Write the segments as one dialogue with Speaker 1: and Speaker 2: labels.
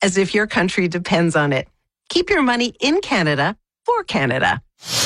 Speaker 1: as if your country depends on it. Keep your money in Canada for Canada.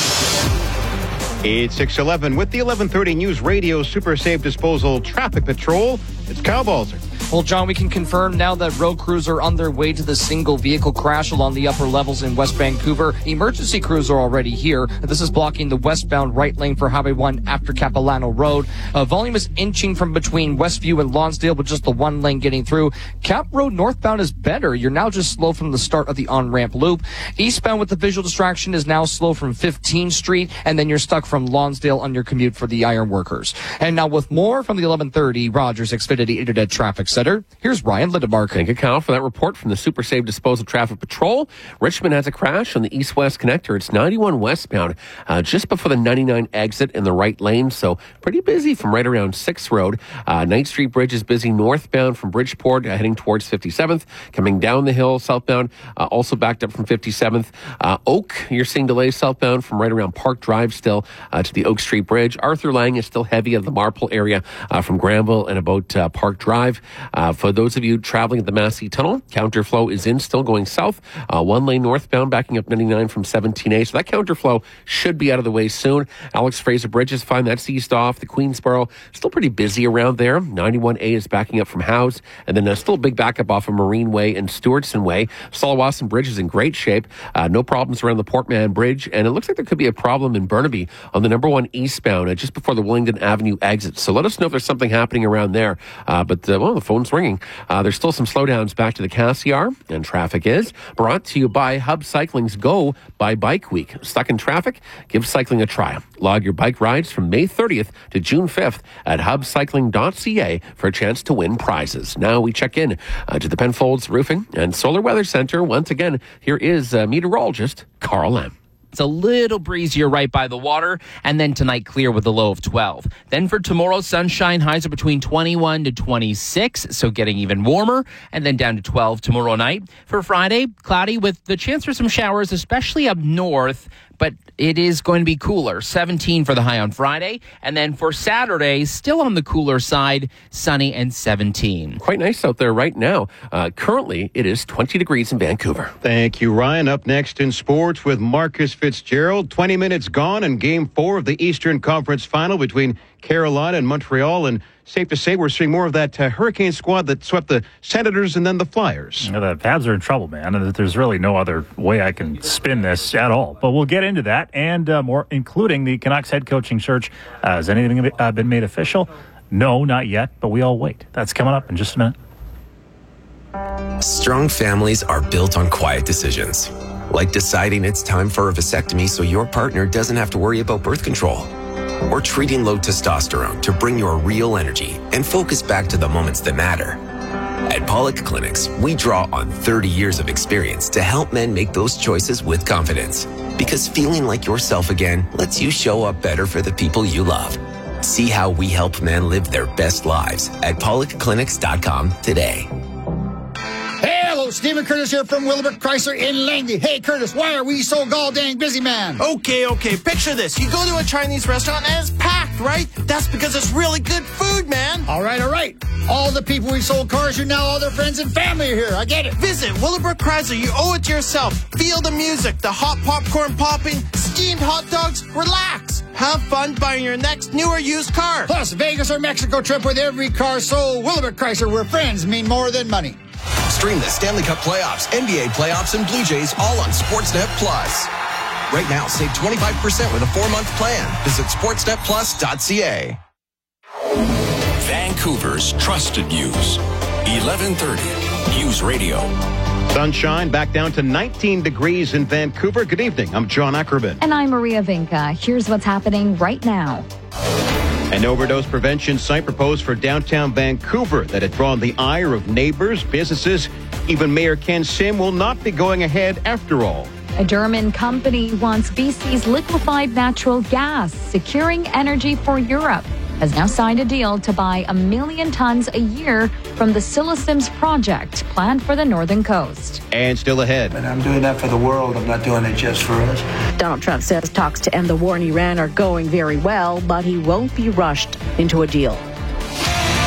Speaker 2: It's 6:11 with the 11:30 News Radio Super Safe Disposal Traffic Patrol. It's Kyle Balzer.
Speaker 3: Well, John, we can confirm now that road crews are on their way to the single vehicle crash along the upper levels in West Vancouver. Emergency crews are already here. This is blocking the westbound right lane for Highway 1 after Capilano Road. Volume is inching from between Westview and Lonsdale with just the one lane getting through. Cap Road northbound is better. You're now just slow from the start of the on-ramp loop. Eastbound with the visual distraction is now slow from 15th Street, and then you're stuck from Lonsdale on your commute for the Iron Workers. And now with more from the 11:30 Rogers Xfinity Internet Traffic Center, here's Ryan Lindemark.
Speaker 4: Thank you, Kyle, for that report from the Super Safe Disposal Traffic Patrol. Richmond has a crash on the east-west connector. It's 91 westbound, just before the 99 exit in the right lane, so pretty busy from right around 6th Road. Knight Street Bridge is busy northbound from Bridgeport, heading towards 57th. Coming down the hill southbound, also backed up from 57th. Oak, you're seeing delays southbound from right around Park Drive still to the Oak Street Bridge. Arthur Lang is still heavy at the Marple area from Granville and about Park Drive. For those of you traveling at the Massey Tunnel, counterflow is in, still going south. One lane northbound, backing up 99 from 17A. So that counterflow should be out of the way soon. Alex Fraser Bridge is fine. That's eased off. The Queensboro, still pretty busy around there. 91A is backing up from Howes. And then still a big backup off of Marine Way and Stewartson Way. Solawasson Bridge is in great shape. No problems around the Portman Bridge. And it looks like there could be a problem in Burnaby on the number 1 eastbound, just before the Willingdon Avenue exit. So let us know if there's something happening around there. But the phone's ringing. There's still some slowdowns back to the Cassiar, and traffic is brought to you by Hub Cycling's Go by Bike Week. Stuck in traffic? Give cycling a try. Log your bike rides from May 30th to June 5th at hubcycling.ca for a chance to win prizes. Now we check in to the Penfolds Roofing and Solar Weather Center. Once again, here is meteorologist Carl Lam.
Speaker 5: It's a little breezier right by the water, and then tonight clear with a low of 12. Then for tomorrow, sunshine, highs are between 21 to 26, so getting even warmer, and then down to 12 tomorrow night. For Friday, cloudy with the chance for some showers, especially up north, but it is going to be cooler. 17 for the high on Friday, and then for Saturday, still on the cooler side, sunny and 17.
Speaker 4: Quite nice out there right now. Currently, it is 20 degrees in Vancouver.
Speaker 2: Thank you, Ryan. Up next in sports with Marcus Fitzgerald. 20 minutes gone in Game 4 of the Eastern Conference Final between Carolina and Montreal. And safe to say we're seeing more of that Hurricane squad that swept the Senators and then the Flyers.
Speaker 6: You know, the Habs are in trouble, man. And there's really no other way I can spin this at all. But we'll get into that and more, including the Canucks head coaching search. Has anything been made official? No, not yet, but we all wait. That's coming up in just a minute.
Speaker 7: Strong families are built on quiet decisions, like deciding it's time for a vasectomy so your partner doesn't have to worry about birth control, or treating low testosterone to bring your real energy and focus back to the moments that matter. At Pollock Clinics, we draw on 30 years of experience to help men make those choices with confidence, because feeling like yourself again lets you show up better for the people you love. See how we help men live their best lives at PollockClinics.com today.
Speaker 8: Hey, hello, Stephen Curtis here from Willebrook Chrysler in Langley. Hey, Curtis, why are we so gall-dang busy, man?
Speaker 9: Okay, picture this. You go to a Chinese restaurant and it's packed, right? That's because it's really good food, man.
Speaker 8: All right. All the people we sold cars to, now all their friends and family are here. I get it.
Speaker 9: Visit Willebrook Chrysler. You owe it to yourself. Feel the music, the hot popcorn popping, steamed hot dogs. Relax. Have fun buying your next new or used car.
Speaker 8: Plus, Vegas or Mexico trip with every car sold. Willebrook Chrysler, where friends mean more than money.
Speaker 10: Stream the Stanley Cup playoffs, NBA playoffs, and Blue Jays all on Sportsnet Plus. Right now, save 25% with a 4-month plan. Visit sportsnetplus.ca.
Speaker 11: Vancouver's trusted news. 1130 News Radio.
Speaker 2: Sunshine back down to 19 degrees in Vancouver. Good evening. I'm John Ackerman.
Speaker 12: And I'm Maria Vinca. Here's what's happening right now.
Speaker 2: An overdose prevention site proposed for downtown Vancouver that had drawn the ire of neighbors, businesses. Even Mayor Ken Sim will not be going ahead after all.
Speaker 12: A German company wants BC's liquefied natural gas, securing energy for Europe. Has now signed a deal to buy 1 million tons a year from the Silicims project planned for the northern coast.
Speaker 2: And still ahead.
Speaker 13: And I'm doing that for the world. I'm not doing it just for us.
Speaker 14: Donald Trump says talks to end the war in Iran are going very well, but he won't be rushed into a deal.